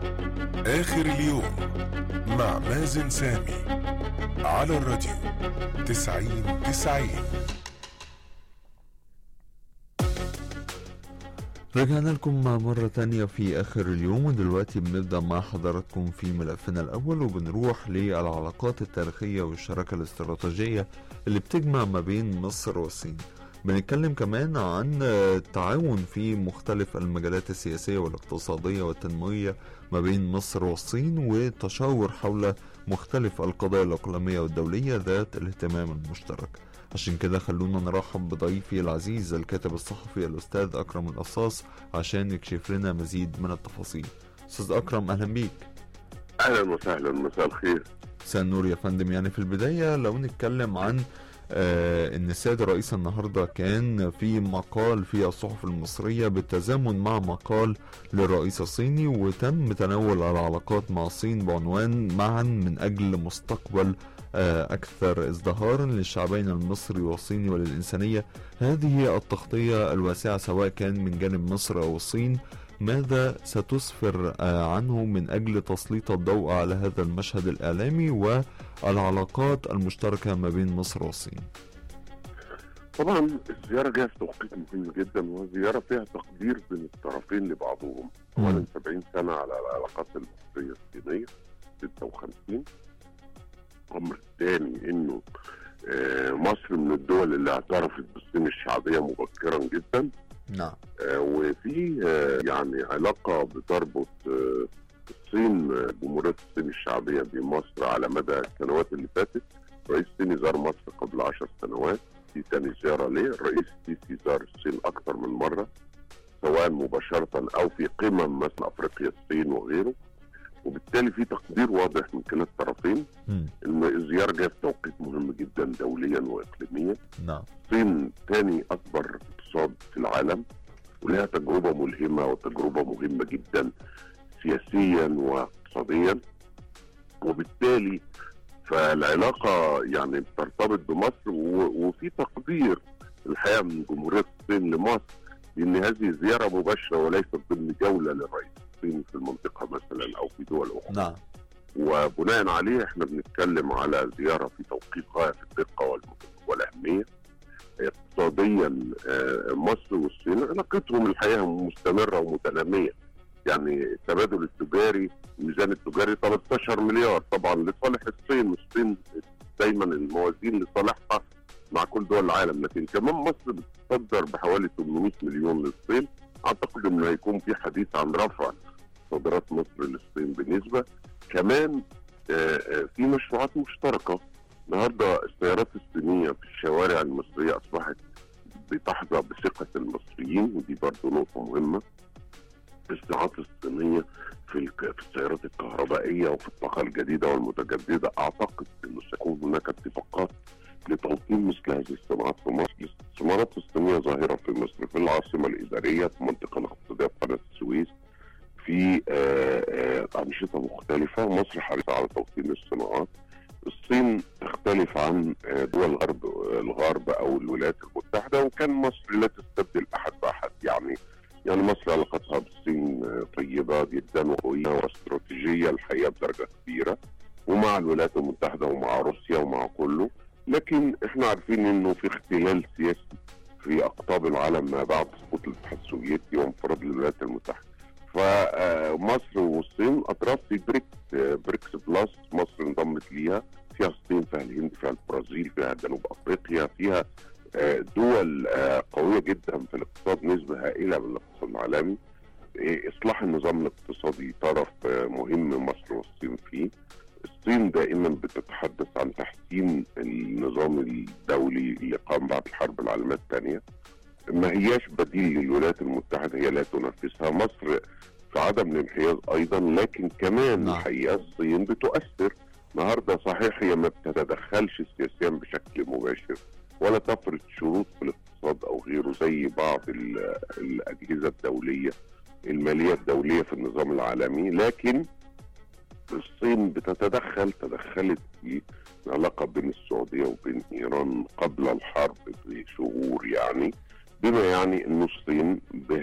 آخر اليوم مع مازن سامي على الراديو 90-90. رجعنا لكم مرة تانية في آخر اليوم، ودلوقتي بنبدأ مع حضراتكم في ملفنا الأول، وبنروح للعلاقات التاريخية والشراكة الاستراتيجية اللي بتجمع ما بين مصر والصين. بنتكلم كمان عن التعاون في مختلف المجالات السياسية والاقتصادية والتنموية ما بين مصر والصين، والتشاور حول مختلف القضايا الإقليمية والدولية ذات الاهتمام المشترك. عشان كده خلونا نرحب بضيفي العزيز الكاتب الصحفي الأستاذ أكرم القصاص عشان يكشف لنا مزيد من التفاصيل. أستاذ أكرم، أهلا بيك. أهلا وسهلا، مساء الخير. مساء النور يا فندم. يعني في البداية لو نتكلم عن ان السيد الرئيس النهارده كان في مقال في الصحف المصريه بالتزامن مع مقال للرئيس الصيني، وتم تناول العلاقات مع الصين بعنوان معا من اجل مستقبل اكثر ازدهارا للشعبين المصري والصيني وللانسانيه. هذه التغطيه الواسعه سواء كان من جانب مصر او الصين، ماذا ستسفر عنه من أجل تسليط الضوء على هذا المشهد الإعلامي والعلاقات المشتركة ما بين مصر والصين؟ طبعا الزيارة جاية في توقيت مهم جدا، وزيارة فيها تقدير بين الطرفين لبعضهم. أولا 70 سنة على العلاقات المصرية الصينية 56. الأمر الثاني إنه مصر من الدول اللي اعترفت بالصين الشعبية مبكرا جدا. نعم. وفي يعني علاقة بتربط الصين، جمهورية الصين الشعبية بمصر على مدى السنوات اللي فاتت. الرئيس الصيني زار مصر قبل 10 سنوات، دي تاني زيارة ليه. الرئيس السيسي زار الصين أكثر من مرة، سواء مباشرة أو في قمم مثل أفريقيا الصين وغيره، وبالتالي في تقدير واضح من كلا الطرفين. الزيارة جاية في توقيت مهم جدا دوليا وإقليميا. نعم. الصين ثاني أكبر اقتصاد في العالم، ولها تجربة ملهمة وتجربة مهمة جدا سياسيا واقتصاديا، وبالتالي فالعلاقة يعني بترتبط بمصر. وفي تقدير الحقيقة من جمهورية الصين لمصر لأن هذه زيارة مباشرة وليست ضمن جولة للرئيس الصيني في المنطقة مثلا أو في دول أخرى. نعم. وبناء عليه احنا بنتكلم على زيارة في توقيت غاية في الدقة والأهمية. اقتصاديا مصر والصين علاقتهم الحقيقة مستمرة ومتنامية. يعني التبادل التجاري، الميزان التجاري 13 مليار طبعا لصالح الصين، والصين دايما الموازين لصالحها مع كل دول العالم، لكن كمان مصر بتصدر بحوالي 800 مليون للصين. اعتقد انه هيكون في حديث عن رفع صادرات مصر للصين بالنسبة. كمان في مشروعات مشتركة. النهارده السيارات الصينية في الشوارع المصرية أصبحت بتحظى بثقة المصريين، ودي برضو نقطة مهمة. الصناعات الصينية في السيارات الكهربائية وفي الطاقة الجديدة والمتجددة، أعتقد أنه سيكون هناك اتفاقات لتوطين مثل هذه الصناعات في مصر. الاستثمارات الصينية ظاهرة في مصر، في العاصمة الإدارية، في المنطقة الاقتصادية في قناة السويس، في أنشطة مختلفة. مصر حريصة على توطين الصناعات. الصين تختلف عن دول الغرب أو الولايات المتحدة، وكان مصر لا تستبدل أحد بأحد. يعني مصر علاقتها بالصين طيبة جدا وقوية واستراتيجية الحقيقة بدرجة كبيرة، ومع الولايات المتحدة ومع روسيا ومع كله. لكن احنا عارفين انه في اختلال سياسي في أقطاب العالم ما بعد سقوط الاتحاد السوفيتي وانفراد الولايات المتحدة. فمصر والصين أطراف في بريكس بلس. مصر انضمت ليها، فيها الصين، فيها الهند، فيها البرازيل، فيها جنوب أفريقيا، فيها دول قوية جدا في الاقتصاد، نسبة هائلة من الاقتصاد العالمي. إصلاح النظام الاقتصادي طرف مهم مصر والصين فيه. الصين دائما بتتحدث عن تحسين النظام الدولي اللي قام بعد الحرب العالمية الثانية. ما هياش بديل للولايات المتحدة، هي لا تنافسها. مصر في عدم الانحياز أيضا، لكن كمان الحقيقة الصين بتؤثر. النهارده صحيح هي ما بتتدخلش سياسيا بشكل مباشر ولا تفرض شروط في الاقتصاد أو غيره زي بعض الأجهزة الدولية المالية الدولية في النظام العالمي، لكن الصين تدخلت في العلاقة بين السعودية وبين إيران قبل الحرب بشهور، يعني بما يعني أن الصين